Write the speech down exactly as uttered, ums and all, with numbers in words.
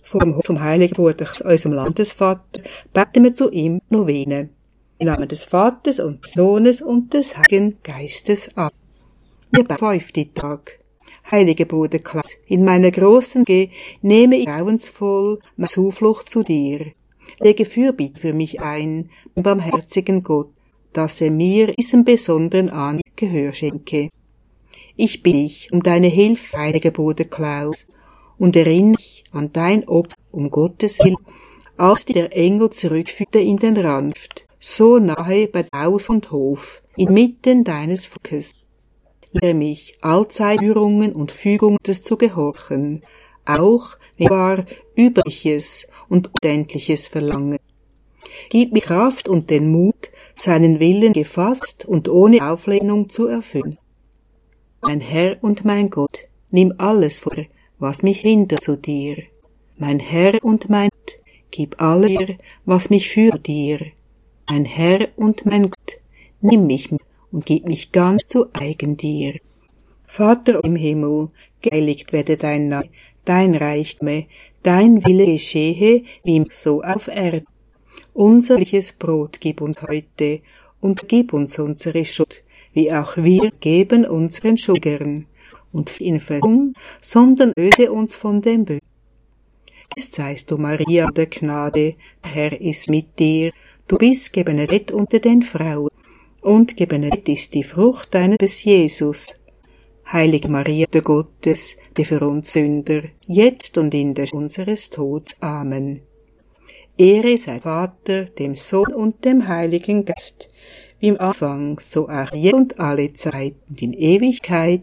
Vom, vom Heiligen Bruder, unserem Landesvater, beten wir zu ihm Novene. Im Namen des Vaters und des Sohnes und des Heiligen Geistes ab. Wir beten fünften Tag. Heiliger Bruder Klaus, in meiner großen Ge nehme ich grauensvoll meine Zuflucht zu dir. Lege Fürbitte für mich ein, beim barmherzigen Gott, dass er mir diesem besonderen Anliegen Gehör schenke. Ich bitte dich um deine Hilfe, heiliger Bruder Klaus, und erinnere mich an dein Opfer um Gottes Willen, als dir der Engel zurückführte in den Ranft, so nahe bei Haus und Hof, inmitten deines Volkes. Lehre mich, allzeit Führungen und Fügungen zu gehorchen, auch wenn wahr Überliches und Unendliches verlangen. Gib mir Kraft und den Mut, seinen Willen gefasst und ohne Auflehnung zu erfüllen. Mein Herr und mein Gott, nimm alles vor, was mich hindert zu dir. Mein Herr und mein Gott, gib alles dir, was mich führt dir. Mein Herr und mein Gott, nimm mich mit und gib mich ganz zu eigen dir. Vater im Himmel, geheiligt werde dein Name, dein Reich komme, dein Wille geschehe, wie so auf Erden. Unser tägliches Brot gib uns heute und gib uns unsere Schuld, wie auch wir geben unseren Schuldigern. Und in Versuchung, sondern löse uns von dem Bösen. Gegrüßt seist du, Maria der Gnade, der Herr ist mit dir, du bist gebenedeit unter den Frauen, und gebenedeit ist die Frucht deines Jesus. Heilige Maria, der Gottes, die für uns Sünder, jetzt und in der Stunde unseres Todes. Amen. Ehre sei Vater, dem Sohn und dem Heiligen Geist, wie im Anfang, so auch jetzt und alle Zeit und in Ewigkeit.